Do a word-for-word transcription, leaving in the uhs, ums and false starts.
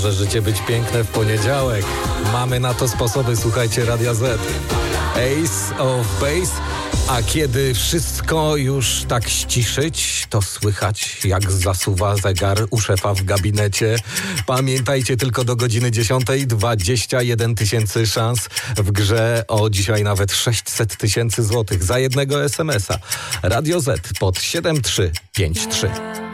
Może życie być piękne w poniedziałek. Mamy na to sposoby, słuchajcie Radia Z. Ace of Base. A kiedy wszystko już tak ściszyć, to słychać, jak zasuwa zegar u szefa w gabinecie. Pamiętajcie, tylko do godziny dziesiątej dwadzieścia jeden tysięcy szans w grze o dzisiaj nawet sześćset tysięcy złotych za jednego es em es a. Radio Z pod siedem trzy pięć trzy.